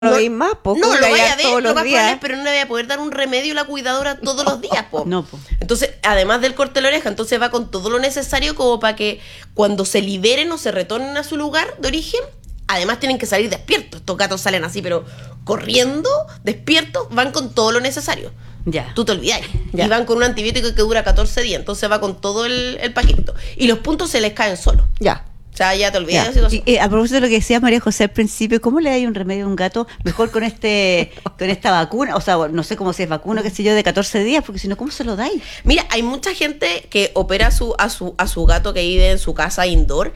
lo veis más, po. No, lo vaya a ver, todos lo los vas a días. ver, pero no le voy a poder dar un remedio a la cuidadora todos los días, po. No, po. Entonces, además del corte de la oreja, entonces va con todo lo necesario como para que cuando se liberen o se retornen a su lugar de origen, además tienen que salir despiertos. Estos gatos salen así, pero corriendo, despiertos, van con todo lo necesario. Ya. Tú te olvidas. Ya. Y van con un antibiótico que dura 14 días, entonces va con todo el paquetito. Y los puntos se les caen solos. Ya. O sea, ya te olvidas Ya. de la situación. Y, a propósito de lo que decía María José al principio, ¿cómo le da un remedio a un gato? Mejor con esta vacuna, o sea, no sé cómo si es vacuna, qué sé yo, de 14 días, porque si no, ¿cómo se lo dais? Mira, hay mucha gente que opera a su gato que vive en su casa indoor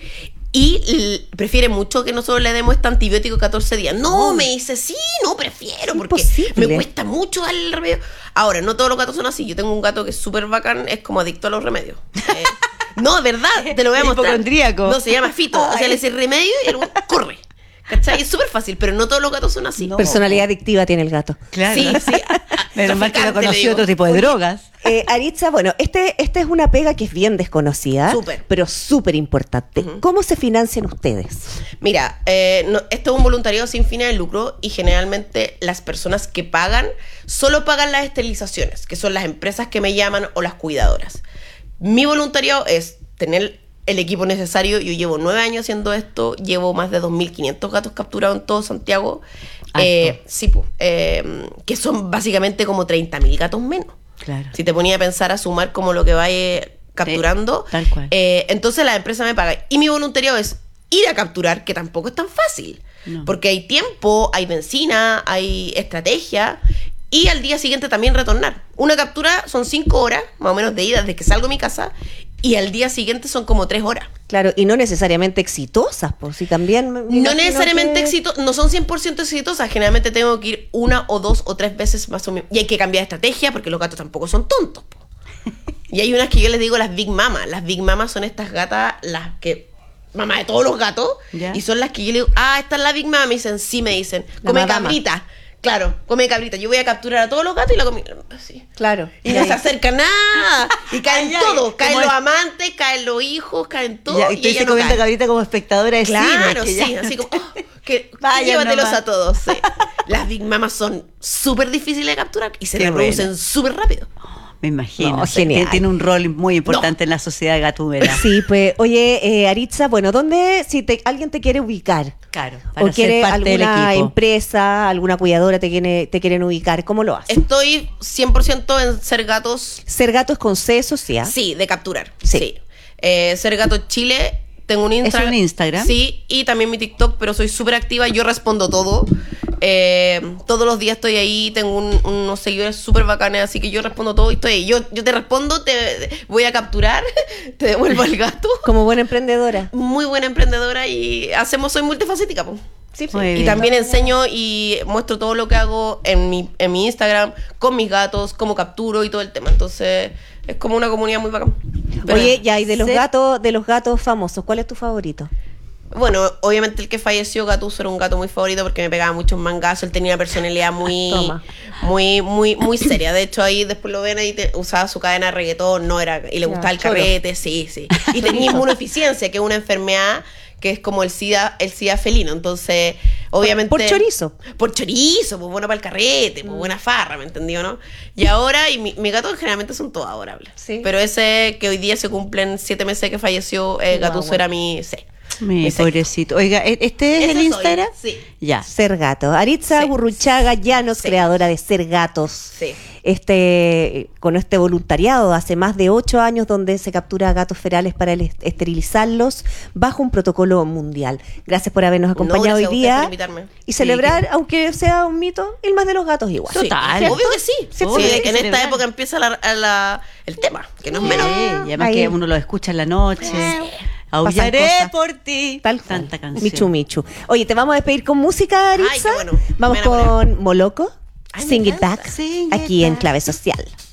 y prefiere mucho que nosotros le demos este antibiótico 14 días. No, me dice, sí, no, prefiero, porque imposible. me cuesta mucho darle el remedio. Ahora, no todos los gatos son así. Yo tengo un gato que es súper bacán, es como adicto a los remedios. No, es verdad, te lo voy a mostrar. Hipocondríaco. No, se llama Fito. O sea, le dice remedio y el corre. ¿Cachai? Es súper fácil, pero no todos los gatos son así. No. Personalidad adictiva tiene el gato. Claro. Sí, sí. Menos mal que no Traficante, le conoció digo. otro tipo de drogas. Aritza, bueno, este es una pega que es bien desconocida, Súper. pero súper importante. ¿Cómo se financian ustedes? Mira, esto es un voluntariado sin fines de lucro y generalmente las personas que pagan solo pagan las esterilizaciones, que son las empresas que me llaman o las cuidadoras. Mi voluntariado es tener el equipo necesario. Yo llevo 9 años haciendo esto, llevo más de 2.500 gatos capturados en todo Santiago. Sí, que son básicamente como 30.000 gatos menos. Claro. Si te ponía a pensar, a sumar como lo que vaya capturando, tal cual. entonces la empresa me paga. Y mi voluntariado es ir a capturar, que tampoco es tan fácil. No. Porque hay tiempo, hay benzina, hay estrategia. Y al día siguiente también retornar. Una captura son 5 horas, más o menos de ida, desde que salgo de mi casa. Y al día siguiente son como 3 horas. Claro, y no necesariamente exitosas, por si también... me No imagino necesariamente que- no son 100% exitosas. Generalmente tengo que ir 1 o 2 o 3 veces más o menos. Y hay que cambiar de estrategia porque los gatos tampoco son tontos, po. Y hay unas que yo les digo las Big Mama. Las Big Mama son estas gatas, las que... mamá de todos los gatos. Ya. Y son las que yo le digo, esta es la Big Mama. Me dicen, sí, me dicen. La Come madama. cabrita. Claro, come cabrita. Yo voy a capturar a todos los gatos y la comí. Así. Claro. Y no se acerca nada. Y caen Ay, ay, todos. Caen como los es- amantes, caen los hijos, caen todos. Ya, y y tú ella se no comiendo cae. cabrita como espectadora de Claro, cine. que sí, ya- así como, que Vaya llévatelos nomás. a todos. Sí. Las Big Mamas son súper difíciles de capturar y se Qué reproducen bueno. súper rápido. Me imagino. No, o sea, genial. tiene un rol muy importante en la sociedad gatúbera. Sí, pues, oye, Aritza, bueno, ¿dónde, si alguien te quiere ubicar? Claro, ¿O para ser quiere parte del alguna equipo. empresa, alguna cuidadora te quieren ubicar? ¿Cómo lo haces? Estoy 100% en Ser Gatos, Ser gatos con C social. sí, de capturar. Sí. Sí. Ser Gatos Chile. Tengo un Instagram. un Instagram? Sí, y también mi TikTok, pero soy súper activa. Yo respondo todo. Todos los días estoy ahí. Tengo unos seguidores súper bacanes, así que yo respondo todo y estoy ahí. Yo te respondo, te voy a capturar, te devuelvo el gato. Como buena emprendedora. Muy buena emprendedora y soy multifacética, po. Sí, Muy y bien. también enseño y muestro todo lo que hago en mi Instagram con mis gatos, cómo capturo y todo el tema. Entonces, es como una comunidad muy bacán. Pero, Oye, ya, y de los Ser- gatos famosos, ¿cuál es tu favorito? bueno, obviamente el que falleció, Gatuso, era un gato muy favorito porque me pegaba muchos mangazos. Él tenía una personalidad Toma. muy seria. De hecho, ahí después lo ven ahí, usaba su cadena de reggaetón, y le gustaba el choro. carrete, sí. Y tenía inmunodeficiencia, que es una enfermedad que es como el SIDA felino. Entonces, obviamente... Por chorizo. Por chorizo, pues bueno para el carrete, pues buena farra, ¿me entendió, no? Y ahora, y mi gato generalmente son todos adorables. Sí. Pero ese que hoy día se cumplen 7 meses que falleció, Gatuso Guagua. era mi... Sí. Mi Ese. pobrecito. Oiga, ¿este es Ese el soy, Instagram? sí. Ya. Ser Gato. Aritza Sí. Gurruchaga Llanos, Sí. creadora de Ser Gatos. Sí. Con este voluntariado hace más de 8 años donde se captura gatos ferales para esterilizarlos bajo un protocolo mundial. Gracias por habernos acompañado gracias a hoy ustedes por día invitarme. y celebrar, aunque sea un mito, el más de los gatos igual. Sí, Total. obvio que sí. Sí, Sí, obvio en que esta celebrar. época empieza el tema, que no es Sí, menos. y además Ahí. que uno lo escucha en la noche. Pasan Aullaré cosas. por ti. Tal cual. Tanta canción. Michu Michu. Oye, te vamos a despedir con música, Aritza. Ay, qué bueno. Vamos Me enamoré. con Moloco, Ay, me Sing It encanta. Back, Sing it aquí en back. Clave Social.